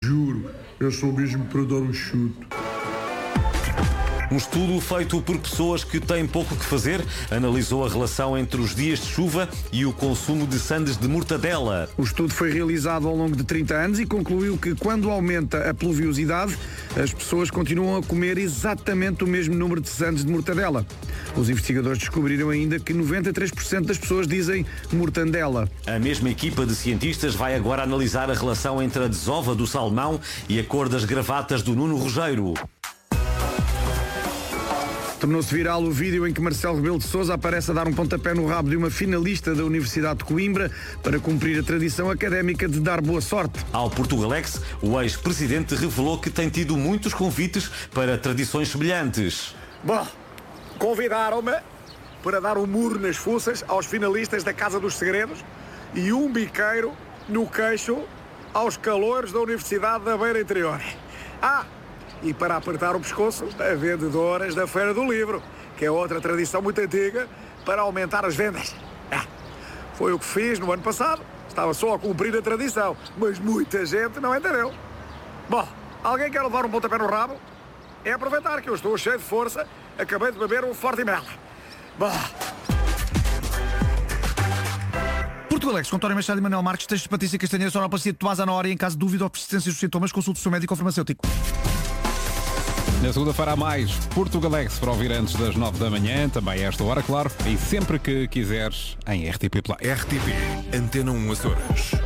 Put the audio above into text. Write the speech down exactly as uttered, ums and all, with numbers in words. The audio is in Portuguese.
Juro, é só mesmo para dar um chute. Um estudo feito por pessoas que têm pouco que fazer analisou a relação entre os dias de chuva e o consumo de sandes de mortadela. O estudo foi realizado ao longo de trinta anos e concluiu que quando aumenta a pluviosidade, as pessoas continuam a comer exatamente o mesmo número de sandes de mortadela. Os investigadores descobriram ainda que noventa e três por cento das pessoas dizem mortandela. A mesma equipa de cientistas vai agora analisar a relação entre a desova do salmão e a cor das gravatas do Nuno Rogério. Tornou-se viral o vídeo em que Marcelo Rebelo de Sousa aparece a dar um pontapé no rabo de uma finalista da Universidade de Coimbra para cumprir a tradição académica de dar boa sorte. Ao Portugalex, o ex-presidente revelou que tem tido muitos convites para tradições semelhantes. Bom, convidaram-me para dar um murro nas fuças aos finalistas da Casa dos Segredos e um biqueiro no queixo aos calouros da Universidade da Beira Interior. Ah! E para apertar o pescoço, a vendedoras da Feira do Livro, que é outra tradição muito antiga para aumentar as vendas. Ah, foi o que fiz no ano passado. Estava só a cumprir a tradição, mas muita gente não entendeu. Bom, alguém quer levar um pontapé no rabo? É aproveitar que eu estou cheio de força. Acabei de beber um forte mel. Bom... Portugalex, com António Machado e Manuel Marques, textos de Patrícia Castanheira, sonoplastia de Tomás Anora e em caso de dúvida ou persistência dos sintomas, consulte o seu médico ou farmacêutico. Na segunda-feira há mais Portugalex para ouvir antes das nove da manhã, também a esta hora, claro, e sempre que quiseres em R T P Play. R T P, Antena um Açores.